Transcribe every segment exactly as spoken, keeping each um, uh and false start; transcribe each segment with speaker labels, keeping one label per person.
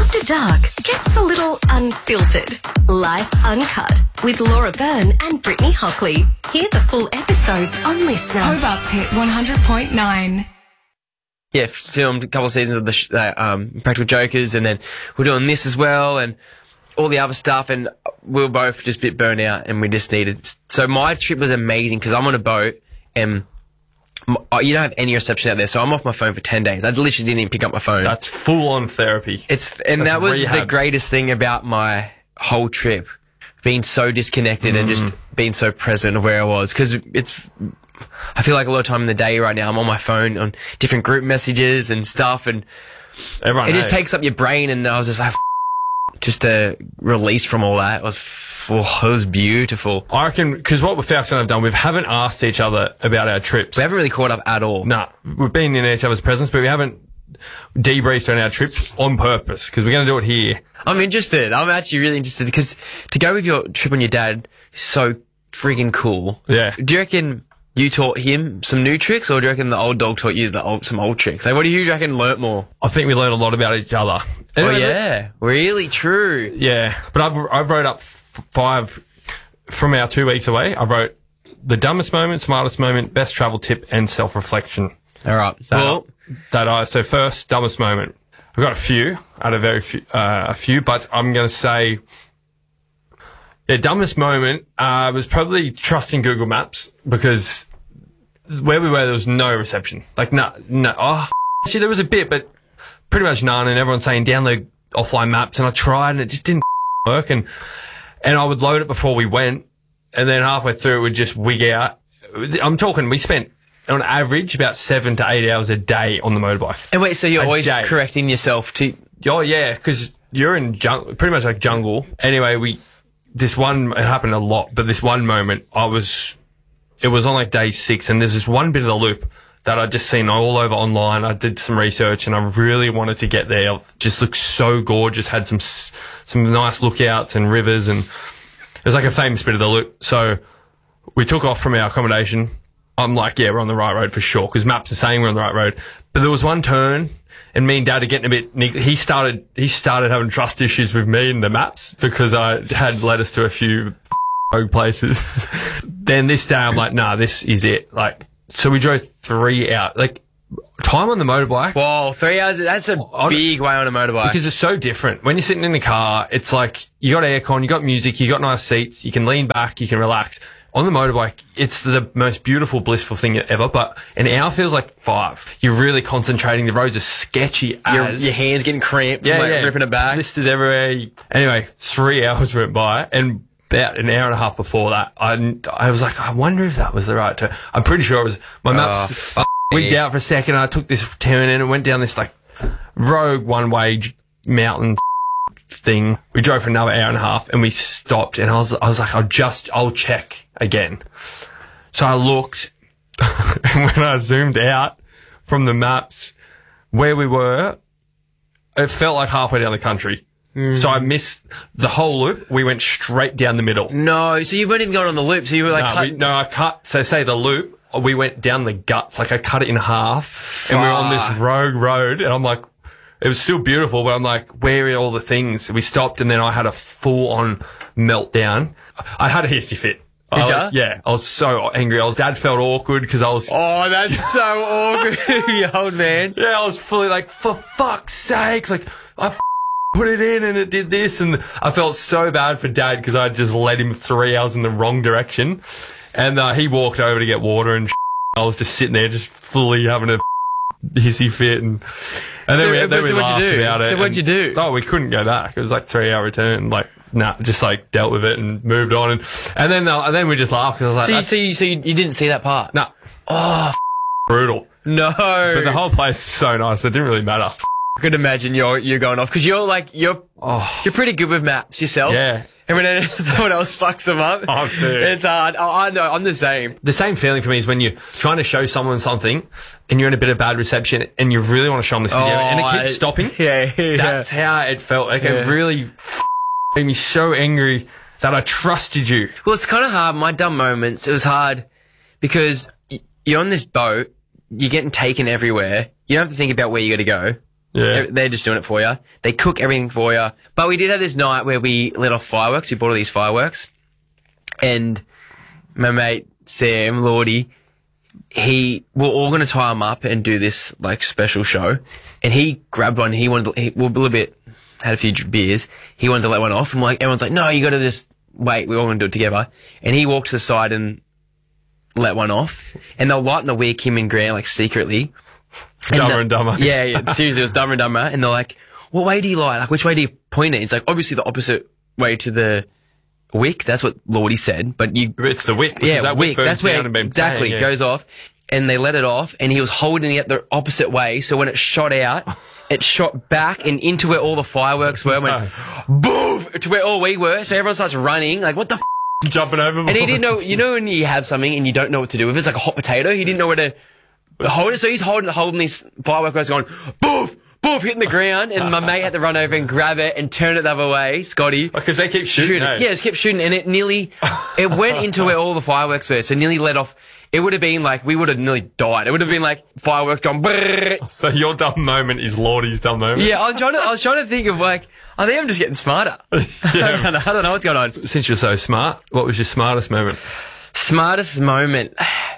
Speaker 1: After Dark gets a little unfiltered. Life Uncut with Laura Byrne and Brittany Hockley. Hear the full episodes on Listener.
Speaker 2: Hobart's Hit one hundred point nine.
Speaker 3: Yeah, filmed a couple of seasons of the sh- uh, um, Practical Jokers, and then we're doing this as well, and all the other stuff, and we were both just a bit burnt out, and we just needed... So my trip was amazing, because I'm on a boat, and m- you don't have any reception out there, so I'm off my phone for ten days. I literally didn't even pick up my phone.
Speaker 4: That's full-on therapy.
Speaker 3: It's And
Speaker 4: That's
Speaker 3: that was
Speaker 4: rehab.
Speaker 3: the greatest thing about my whole trip, being so disconnected mm. and just being so present of where I was, because it's... I feel like a lot of time in the day right now I'm on my phone on different group messages and stuff, and
Speaker 4: Everyone
Speaker 3: it just
Speaker 4: knows.
Speaker 3: takes up your brain, and I was just like, F- just to release from all that. It was, oh, it was beautiful.
Speaker 4: I reckon, because what Fax and I've done, we haven't asked each other about our trips.
Speaker 3: We haven't really caught up at all.
Speaker 4: Nah, we've been in each other's presence, but we haven't debriefed on our trips on purpose, because we're going to do it here.
Speaker 3: I'm interested. I'm actually really interested, because to go with your trip on your dad is so freaking cool.
Speaker 4: Yeah.
Speaker 3: Do you reckon you taught him some new tricks, or do you reckon the old dog taught you the old, some old tricks? Like, what do you reckon learnt more?
Speaker 4: I think we learned a lot about each other.
Speaker 3: Oh,
Speaker 4: Anyway,
Speaker 3: yeah. Really true.
Speaker 4: Yeah, but I've I wrote up f- five from our two weeks away. I wrote the dumbest moment, smartest moment, best travel tip, and self-reflection.
Speaker 3: All right.
Speaker 4: That,
Speaker 3: Well,
Speaker 4: that I so first dumbest moment. I've got a few, out of very few, uh, a few, but I'm going to say the dumbest moment uh, was probably trusting Google Maps, because where we were there was no reception. Like no, no. Oh, actually there was a bit, but pretty much none. And everyone's saying download offline maps, and I tried and it just didn't work. And and I would load it before we went, and then halfway through it would just wig out. I'm talking, we spent on average about seven to eight hours a day on the motorbike.
Speaker 3: and wait, so you're
Speaker 4: A
Speaker 3: always
Speaker 4: day.
Speaker 3: correcting yourself to...
Speaker 4: Oh yeah, because you're in jung- pretty much like jungle. Anyway, we this one, it happened a lot, but this one moment I was, it was on like day six, and there's this one bit of the loop that I'd just seen all over online. I did some research, and I really wanted to get there. It just looked so gorgeous, had some s- some nice lookouts and rivers, and it was like a famous bit of the loop. So we took off from our accommodation. I'm like, yeah, we're on the right road for sure, because maps are saying we're on the right road. But there was one turn, and me and Dad are getting a bit... He started he started having trust issues with me and the maps, because I had led us to a few rogue places. Then this day, I'm like, nah, this is it. Like, so we drove three hours. Like, time on the motorbike...
Speaker 3: Whoa, three hours, that's a
Speaker 4: I-
Speaker 3: big way on a motorbike.
Speaker 4: Because it's so different. When you're sitting in the car, it's like, you got aircon, you got music, you got nice seats, you can lean back, you can relax. On the motorbike, it's the most beautiful, blissful thing ever, but an hour feels like five. You're really concentrating. The roads are sketchy
Speaker 3: your,
Speaker 4: as...
Speaker 3: your hands getting cramped
Speaker 4: yeah,
Speaker 3: from like
Speaker 4: yeah.
Speaker 3: ripping it back.
Speaker 4: Blisters everywhere. Anyway, three hours went by, and about an hour and a half before that, I, I was like, I wonder if that was the right turn. I'm pretty sure it was. My maps
Speaker 3: Oh,
Speaker 4: wigged out for a second. I took this turn and it went down this like rogue one-way j- mountain thing. We drove for another hour and a half, and we stopped, and I was, I was like, I'll just, I'll check again. So I looked, and when I zoomed out from the maps where we were, it felt like halfway down the country. So I missed the whole loop. We went straight down the middle.
Speaker 3: No, so you weren't even going on the loop, so you were like...
Speaker 4: No,
Speaker 3: cut-
Speaker 4: we, no, I cut. So say the loop, we went down the guts. Like I cut it in half, and we were on this
Speaker 3: Fuck.
Speaker 4: rogue road, and I'm like, it was still beautiful, but I'm like, where are all the things? We stopped, and then I had a full on meltdown. I had a hissy fit.
Speaker 3: Did
Speaker 4: I,
Speaker 3: ya?
Speaker 4: Yeah, I was so angry. I was, Dad felt awkward because I was,
Speaker 3: Oh, that's so awkward, you old man.
Speaker 4: yeah, I was fully like, for fuck's sake, like I f- put it in and it did this, and I felt so bad for Dad because I just led him three hours in the wrong direction, and uh, he walked over to get water, and I was just sitting there, just fully having a hissy fit, and and
Speaker 3: So-
Speaker 4: then we, then
Speaker 3: but
Speaker 4: we
Speaker 3: so what'd you
Speaker 4: laughed
Speaker 3: do?
Speaker 4: about it.
Speaker 3: So what'd
Speaker 4: and-
Speaker 3: you do?
Speaker 4: Oh, we couldn't go back. It was like three hour return. Like, nah, just like dealt with it and moved on, and and then uh, and then we just laughed because I was like,
Speaker 3: So you,
Speaker 4: that's-
Speaker 3: so you, so you, you didn't see that part?
Speaker 4: nah, oh, brutal.
Speaker 3: No.
Speaker 4: But the whole place is so nice. It didn't really matter.
Speaker 3: I could imagine you're you're going off because you're like you're
Speaker 4: Oh,
Speaker 3: you're pretty good with maps yourself.
Speaker 4: yeah.
Speaker 3: And when someone else fucks them up,
Speaker 4: Oh, dude.
Speaker 3: it's hard. Oh, I know. I'm the same.
Speaker 4: The same feeling for me is when you're trying to show someone something and you're in a bit of bad reception and you really want to show them this video and it
Speaker 3: Oh,
Speaker 4: keeps
Speaker 3: I-
Speaker 4: stopping.
Speaker 3: Yeah, yeah.
Speaker 4: That's how it felt. Like it
Speaker 3: Yeah.
Speaker 4: really made me so angry that I trusted you.
Speaker 3: Well, it's kind of hard. My dumb moments. It was hard because y- you're on this boat. You're getting taken everywhere. You don't have to think about where you got to go.
Speaker 4: Yeah.
Speaker 3: They're just doing it for you. They cook everything for you. But we did have this night where we let off fireworks. We bought all these fireworks. And my mate, Sam, Lordy, he, we're all going to tie him up and do this, like, special show. And he grabbed one. He wanted to, he, well, a little bit, had a few beers. He wanted to let one off. And like, everyone's like, no, you got to just wait. We're all going to do it together. And he walked to the side and let one off. And they're lighting the wick, him and Grant, like, secretly. And
Speaker 4: Dumber
Speaker 3: the-
Speaker 4: and dumber.
Speaker 3: Yeah, yeah, seriously, it was Dumber and Dumber. And they're like, what way do you light? Like, which way do you point it? It's like, obviously the opposite way to the wick. That's what Lordy said. But you,
Speaker 4: It's the wick. because
Speaker 3: yeah,
Speaker 4: that
Speaker 3: wick.
Speaker 4: burns
Speaker 3: That's where
Speaker 4: down and been
Speaker 3: exactly
Speaker 4: playing, yeah.
Speaker 3: goes off. And they let it off, and he was holding it the opposite way. So when it shot out, it shot back and into where all the fireworks were. Went boom to where all we were. So everyone starts running. Like, what the? F-?
Speaker 4: Jumping over.
Speaker 3: And he didn't know. You know when you have something and you don't know what to do with it? It's like a hot potato. He didn't know where to hold it. So he's holding holding these fireworks, going boof. Boof, hitting the ground, and my mate had to run over and grab it and turn it the other way, Scotty.
Speaker 4: Because they keep shooting.
Speaker 3: Shooting.
Speaker 4: eh?
Speaker 3: Yeah, just kept shooting, and it nearly, it went into where all the fireworks were, so nearly let off. It would have been like, we would have nearly died. It would have been like fireworks gone brrrr.
Speaker 4: So your dumb moment is Lordy's dumb moment.
Speaker 3: Yeah, I'm trying to, I was trying to think of like, I think I'm just getting smarter. I, don't know, I don't know what's going on.
Speaker 4: Since you're so smart, what was your smartest moment?
Speaker 3: Smartest moment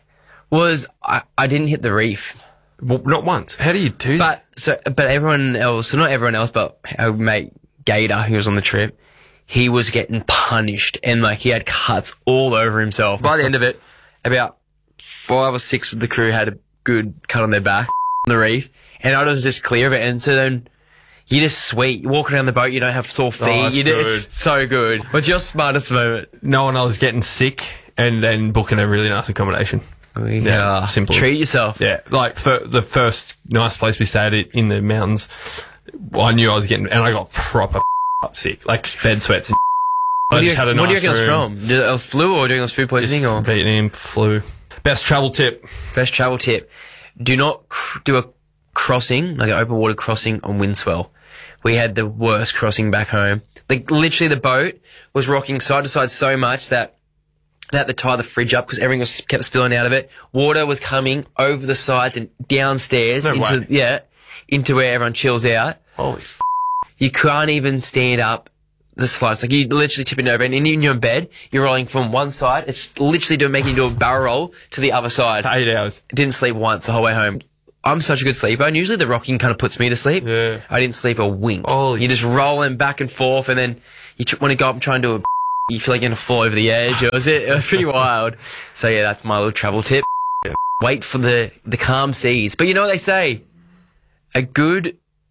Speaker 3: was, I, I didn't hit the reef.
Speaker 4: Well, not once. How do you do that?
Speaker 3: But so, but everyone else, so not everyone else, but our mate Gator, who was on the trip, he was getting punished, and like he had cuts all over himself. By the end of it, about five or six of the crew had a good cut on their back on the reef, and I was just clear of it. And so then you just sweet, you walk around the boat, you don't have sore feet.
Speaker 4: that's
Speaker 3: you do,
Speaker 4: good.
Speaker 3: It's so good. What's your smartest moment?
Speaker 4: No one else getting sick and then booking a really nice accommodation.
Speaker 3: Yeah,
Speaker 4: simple.
Speaker 3: Treat yourself.
Speaker 4: Yeah, like for the first nice place we stayed at in the mountains, I knew I was getting, and I got proper up sick, like bed sweats. And
Speaker 3: What
Speaker 4: I
Speaker 3: do you,
Speaker 4: just had a
Speaker 3: what do you
Speaker 4: nice
Speaker 3: reckon it's
Speaker 4: room.
Speaker 3: from? Did it was flu or doing this food poisoning
Speaker 4: Just
Speaker 3: or?
Speaker 4: Vietnam flu. Best travel tip.
Speaker 3: Best travel tip. Do not cr- do a crossing, like an open water crossing on windswell. We had the worst crossing back home. Like literally the boat was rocking side to side so much that they had to tie the fridge up because everything was kept spilling out of it. Water was coming over the sides and downstairs
Speaker 4: No
Speaker 3: into,
Speaker 4: way.
Speaker 3: yeah, into where everyone chills out.
Speaker 4: Holy f-
Speaker 3: You can't even stand up the slides. Like you literally tipping over and even you're in bed, you're rolling from one side. It's literally doing, making you do a barrel roll to the other side.
Speaker 4: eight hours.
Speaker 3: Didn't sleep once the whole way home. I'm such a good sleeper, and usually the rocking kind of puts me to sleep.
Speaker 4: Yeah.
Speaker 3: I didn't sleep a wink.
Speaker 4: Holy
Speaker 3: you're just rolling back and forth, and then you tr- want to go up and try and do a you feel like you're going to fall over the edge. It was, it, it was pretty wild. So yeah, that's my little travel tip.
Speaker 4: Yeah.
Speaker 3: Wait for the, the calm seas. But you know what they say? A good...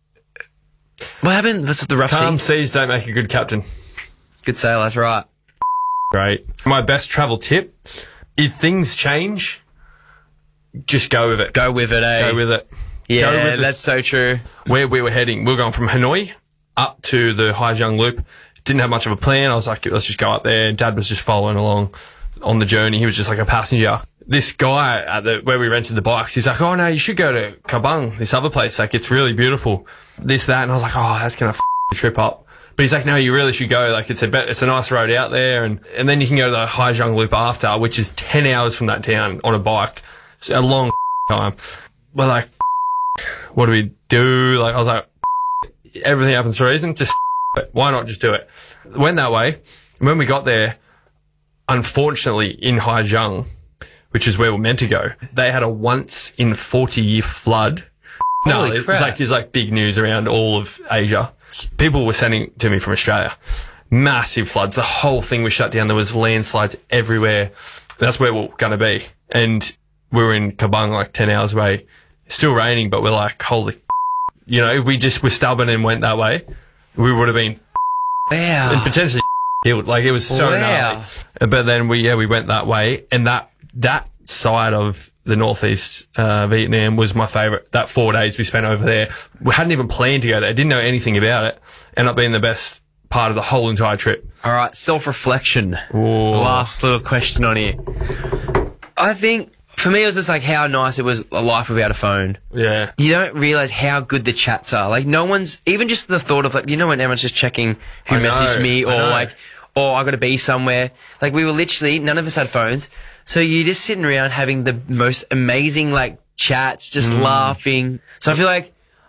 Speaker 3: What happened? That's the rough
Speaker 4: Calm
Speaker 3: sea.
Speaker 4: seas don't make a good captain.
Speaker 3: Good sail, that's right.
Speaker 4: Great. My best travel tip, if things change, just go with it.
Speaker 3: Go with it, eh?
Speaker 4: Go with it.
Speaker 3: Yeah,
Speaker 4: Go with
Speaker 3: that's so true.
Speaker 4: Where we were heading, we were going from Hanoi up to the Haizhong Loop. Didn't have much of a plan. I was like, let's just go up there. Dad was just following along on the journey. He was just like a passenger. This guy at the where we rented the bikes, he's like, oh no, you should go to Kabang, this other place. Like, it's really beautiful. This, that. And I was like, oh, that's going to f the trip up. But he's like, no, you really should go. Like, it's a bet, it's a nice road out there. And, and then you can go to the Haizhong Loop after, which is ten hours from that town on a bike. It's a long time. We're like, what do we do? Like, I was like, everything happens for a reason. Just why not just do it? Went that way. When we got there, unfortunately in Haizhong, which is where we're meant to go, they had a once in forty year flood. No,
Speaker 3: Holy
Speaker 4: it's
Speaker 3: crap.
Speaker 4: like, it's like big news around all of Asia. People were sending to me from Australia. Massive floods. The whole thing was shut down. There was landslides everywhere. That's where we're going to be. And we were in Kabang like ten hours away. Still raining, but we're like, holy f-. You know, if we just were stubborn and went that way, we would have been
Speaker 3: Wow.
Speaker 4: and potentially killed. Like, it was so
Speaker 3: Wow.
Speaker 4: gnarly. But then we, yeah, we went that way, and that that side of the northeast uh, Vietnam was my favourite. That four days we spent over there, we hadn't even planned to go there. Didn't know anything about it. Ended up being the best part of the whole entire trip.
Speaker 3: All right, self-reflection.
Speaker 4: Ooh.
Speaker 3: Last little question on here. I think, for me, it was just like how nice it was a life without a phone.
Speaker 4: Yeah.
Speaker 3: You don't realise how good the chats are. Like, no one's, even just the thought of, like, you know when everyone's just checking who
Speaker 4: I know,
Speaker 3: messaged me or,
Speaker 4: I know.
Speaker 3: like, or I got to be somewhere. Like, we were literally, none of us had phones. So you're just sitting around having the most amazing, like, chats, just
Speaker 4: Mm.
Speaker 3: laughing. So I feel like,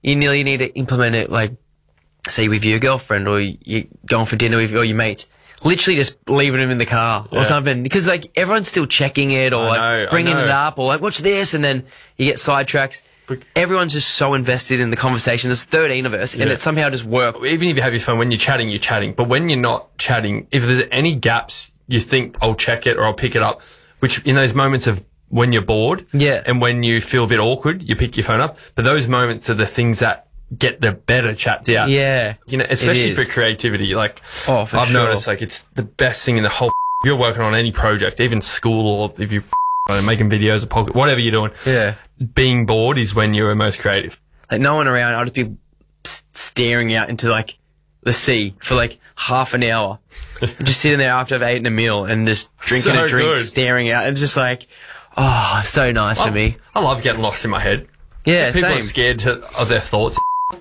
Speaker 3: you nearly need to implement it, like, say with your girlfriend or you're going for dinner with all your mates. Literally just leaving them in the car or
Speaker 4: Yeah.
Speaker 3: something. Because, like, everyone's still checking it or,
Speaker 4: I
Speaker 3: like,
Speaker 4: know, I
Speaker 3: bringing
Speaker 4: know.
Speaker 3: it up or, like, watch this, and then you get sidetracked.
Speaker 4: But-
Speaker 3: Everyone's just so invested in the conversation. There's thirteen of us, and
Speaker 4: Yeah.
Speaker 3: it somehow just works.
Speaker 4: Even if you have your phone, when you're chatting, you're chatting. But when you're not chatting, if there's any gaps, you think, I'll check it or I'll pick it up. Which, in those moments of when you're bored
Speaker 3: Yeah.
Speaker 4: and when you feel a bit awkward, you pick your phone up. But those moments are the things that get the better chats out.
Speaker 3: Yeah.
Speaker 4: You know, especially
Speaker 3: is.
Speaker 4: for creativity. Like,
Speaker 3: Oh, for
Speaker 4: I've
Speaker 3: sure.
Speaker 4: noticed, like, it's the best thing in the whole. If you're working on any project, even school, or if you're making videos, or podcast, whatever you're doing,
Speaker 3: Yeah.
Speaker 4: being bored is when you're most creative.
Speaker 3: Like, no one around, I'll just be s- staring out into, like, the sea for, like, half an hour. Just sitting there after I've eaten a meal and just drinking
Speaker 4: So
Speaker 3: a drink,
Speaker 4: good.
Speaker 3: staring out. It's just like, oh, so nice for me.
Speaker 4: I love getting lost in my head.
Speaker 3: Yeah,
Speaker 4: People
Speaker 3: same.
Speaker 4: are scared to, of their thoughts.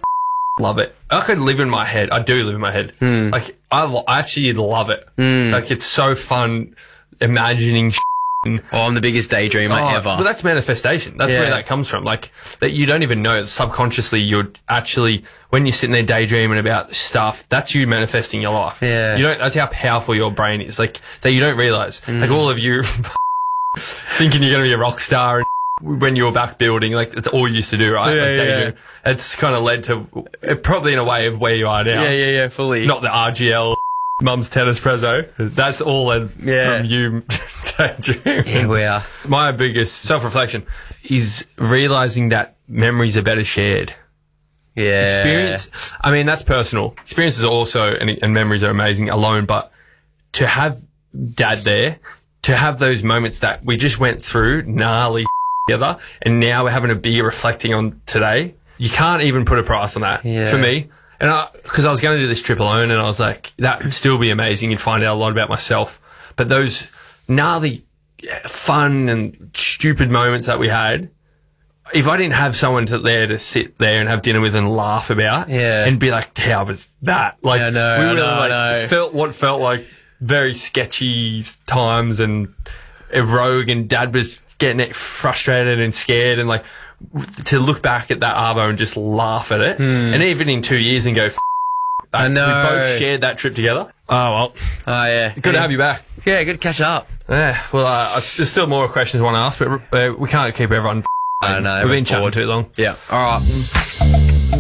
Speaker 4: Love it. I could live in my head. I do live in my head.
Speaker 3: Hmm.
Speaker 4: Like, I, lo- I actually love it. Like, it's so fun imagining shit.
Speaker 3: Oh, I'm the biggest daydreamer
Speaker 4: Oh,
Speaker 3: ever.
Speaker 4: But that's manifestation. That's
Speaker 3: Yeah.
Speaker 4: where that comes from. Like, that you don't even know. Subconsciously, you're actually, when you're sitting there daydreaming about stuff, that's you manifesting your life.
Speaker 3: Yeah.
Speaker 4: You don't, that's how powerful your brain is. Like, that you don't realize.
Speaker 3: Mm.
Speaker 4: Like, all of you thinking you're going to be a rock star and when you were back building, like, that's all you used to do, right?
Speaker 3: Yeah,
Speaker 4: like,
Speaker 3: yeah.
Speaker 4: daydream. It's kind of led to, uh, probably in a way of where you are now.
Speaker 3: yeah, yeah, yeah, fully.
Speaker 4: Not the R G L, mum's tennis prezzo. That's all led
Speaker 3: Yeah.
Speaker 4: from you daydreaming.
Speaker 3: Yeah, we are.
Speaker 4: My biggest self-reflection is realizing that memories are better shared.
Speaker 3: Yeah.
Speaker 4: Experience, I mean, that's personal. Experiences are also, and, and memories are amazing alone, but to have dad there, to have those moments that we just went through gnarly together, and now we're having a beer reflecting on today, you can't even put a price on that
Speaker 3: Yeah.
Speaker 4: for me. And I, because I was going to do this trip alone, and I was like, that would still be amazing and find out a lot about myself. But those gnarly, fun and stupid moments that we had, if I didn't have someone to there to sit there and have dinner with and laugh about,
Speaker 3: Yeah.
Speaker 4: and be like, how was that? Like,
Speaker 3: I know,
Speaker 4: we
Speaker 3: I
Speaker 4: would
Speaker 3: know,
Speaker 4: have like
Speaker 3: I know.
Speaker 4: felt what felt like very sketchy times, and a rogue, and dad was getting frustrated and scared, and like, to look back at that Arvo and just laugh at it, and even in two years and go, F-
Speaker 3: I know.
Speaker 4: we both shared that trip together. Oh well,
Speaker 3: Oh, yeah.
Speaker 4: good to have you back.
Speaker 3: Yeah, good to catch up.
Speaker 4: Yeah, well, uh, there's still more questions I want to ask, but uh, we can't keep everyone.
Speaker 3: I know,
Speaker 4: We've been
Speaker 3: everyone's
Speaker 4: chatting
Speaker 3: bored.
Speaker 4: too long.
Speaker 3: Yeah. All right.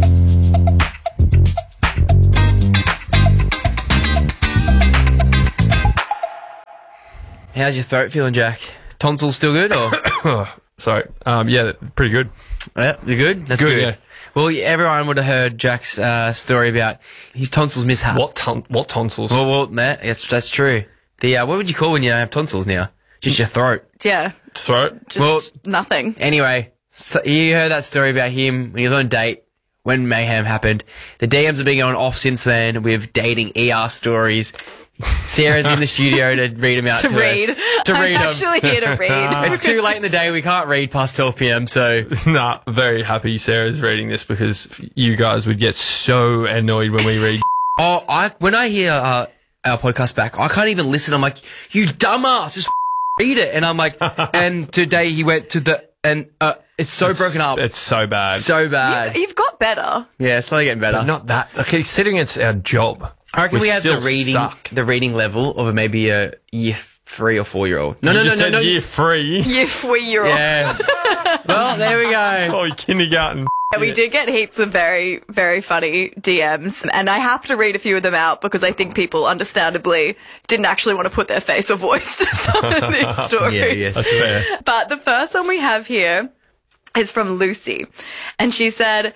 Speaker 3: How's your throat feeling, Jack? Tonsils still good, or?
Speaker 4: Oh, sorry. Um, yeah, pretty good.
Speaker 3: Yeah, you good? That's
Speaker 4: Good,
Speaker 3: good.
Speaker 4: yeah.
Speaker 3: Well, yeah, everyone would have heard Jack's uh, story about his tonsils mishap.
Speaker 4: What ton- what tonsils?
Speaker 3: Well, well, nah, that's that's true. The uh, what would you call when you don't have tonsils now? Just your throat.
Speaker 5: Yeah,
Speaker 4: Throat?
Speaker 5: just
Speaker 3: Well-
Speaker 5: nothing.
Speaker 3: Anyway, so you heard that story about him when he was on a date when mayhem happened. The D Ms have been going off since then with dating E R stories. Sarah's in the studio to read them out
Speaker 5: To
Speaker 3: to,
Speaker 5: read.
Speaker 3: us. To
Speaker 5: I'm
Speaker 3: read them.
Speaker 5: actually here to read.
Speaker 3: It's too late in the day. We can't read past twelve p.m. So
Speaker 4: Nah, very happy Sarah's reading this because you guys would get so annoyed when we read.
Speaker 3: oh, I when I hear uh, our podcast back, I can't even listen. I'm like, you dumbass, just read it. And I'm like, and today he went to the and uh, it's so broken up,
Speaker 4: It's so bad.
Speaker 3: so bad.
Speaker 5: You've got better.
Speaker 3: Yeah, it's slowly getting better.
Speaker 4: Not that. Okay, considering it's our job.
Speaker 3: I reckon we, have the
Speaker 4: still
Speaker 3: reading,
Speaker 4: suck.
Speaker 3: the reading level of a, maybe a year three or four year old. No,
Speaker 4: You
Speaker 3: no, no,
Speaker 4: just
Speaker 3: no,
Speaker 4: said
Speaker 3: no.
Speaker 4: year three.
Speaker 5: You three-year-old.
Speaker 3: Yeah. Well, there we go.
Speaker 4: Oh, kindergarten.
Speaker 5: We did get heaps of very, very funny D Ms, and I have to read a few of them out because I think people, understandably, didn't actually want to put their face or voice to some of these stories.
Speaker 3: Yeah, yes.
Speaker 4: That's fair.
Speaker 5: But the first one we have here is from Lucy, and she said,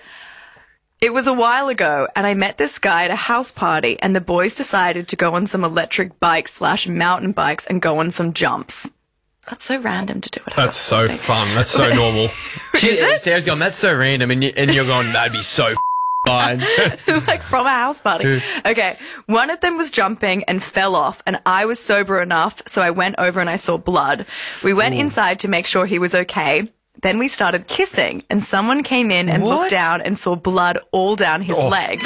Speaker 5: "It was a while ago, and I met this guy at a house party, and the boys decided to go on some electric bikes slash mountain bikes and go on some jumps." That's so random to do at a
Speaker 4: That's
Speaker 5: house
Speaker 4: so
Speaker 5: party.
Speaker 4: fun. That's so normal.
Speaker 3: She, Sarah's gone, that's so random. And, you, and you're going, that'd be so fine.
Speaker 5: Like from a house party. Okay. One of them was jumping and fell off, and I was sober enough, so I went over and I saw blood. We went inside to make sure he was okay. Then we started kissing, and someone came in and
Speaker 3: What?
Speaker 5: looked down and saw blood all down his
Speaker 4: Oh.
Speaker 5: leg.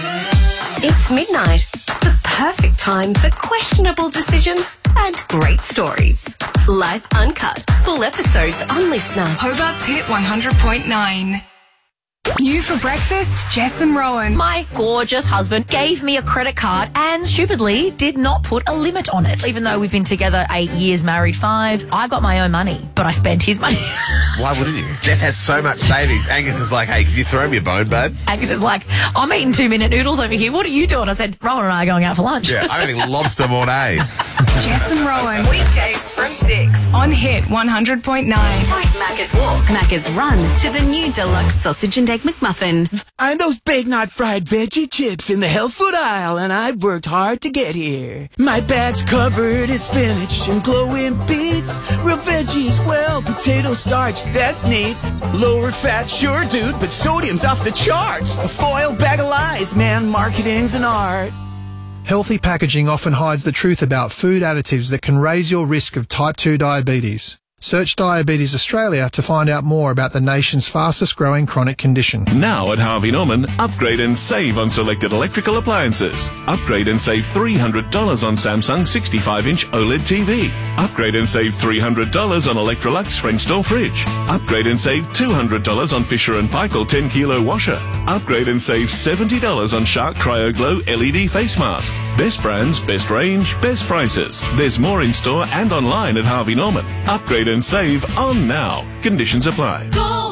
Speaker 1: It's midnight. The perfect time for questionable decisions and great stories. Life Uncut. Full episodes on Listener.
Speaker 2: Hobart's Hit one hundred point nine. New for breakfast, Jess and Rowan.
Speaker 6: My gorgeous husband gave me a credit card and stupidly did not put a limit on it. Even though we've been together eight years, married five, I got my own money, but I spent his money.
Speaker 7: Why wouldn't you? Jess has so much savings. Angus is like, hey, can you throw me a bone, babe?
Speaker 6: Angus is like, I'm eating two-minute noodles over here. What are you doing? I said, Rowan and I are going out for lunch.
Speaker 7: Yeah, I'm eating lobster mornay.
Speaker 2: Jess and Rowan. Weekdays from six. On Hit one hundred point nine.
Speaker 1: Like Macca's Walk, Macca's Run to the new deluxe sausage and egg McMuffin.
Speaker 8: I'm those baked not fried veggie chips in the health food aisle, and I've worked hard to get here. My bag's covered in spinach and glowing beets. Real veggies, well, potato starch, that's neat. Lower fat, sure, dude, but sodium's off the charts. A foil bag of lies, man, marketing's an art.
Speaker 9: Healthy packaging often hides the truth about food additives that can raise your risk of type two diabetes. Search Diabetes Australia to find out more about the nation's fastest growing chronic condition.
Speaker 10: Now at Harvey Norman, upgrade and save on selected electrical appliances. Upgrade and save three hundred dollars on Samsung sixty-five inch OLED T V. Upgrade and save three hundred dollars on Electrolux French door fridge. Upgrade and save two hundred dollars on Fisher and Paykel ten kilo washer. Upgrade and save seventy dollars on Shark CryoGlow L E D face mask. Best brands, best range, best prices. There's more in store and online at Harvey Norman. Upgrade and save on now. Conditions apply.
Speaker 1: Go,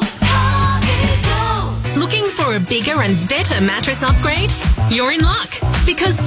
Speaker 1: Harvey, go. Looking for a bigger and better mattress upgrade? You're in luck, because